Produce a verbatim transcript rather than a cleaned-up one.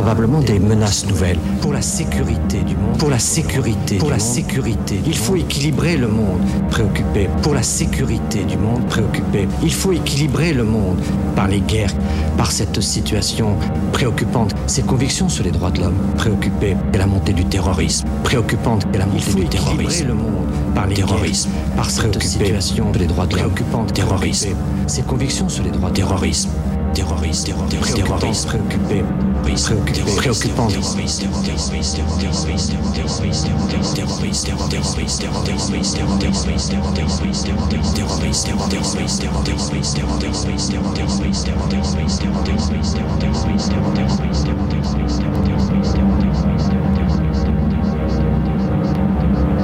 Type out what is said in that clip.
probablement des menaces nouvelles pour la sécurité du monde, pour la sécurité, pour la sécurité. Il faut équilibrer le monde, préoccupé pour la sécurité du monde, préoccupé. Il faut équilibrer le monde par les guerres, par cette situation préoccupante, ses convictions sur les droits de l'homme, préoccupé de la montée du terrorisme, préoccupante de la montée du terrorisme, le monde par les terrorismes, par cette situation sur les droits de l'homme, préoccupante, terrorisme, ses convictions sur les droits terrorisme. Terroriste, terroriste, terroriste, préoccupé, préoccupé, préoccupant, terroriste, terroriste, terroriste, terroriste, terroriste, terroriste, terroriste, terroriste, terroriste,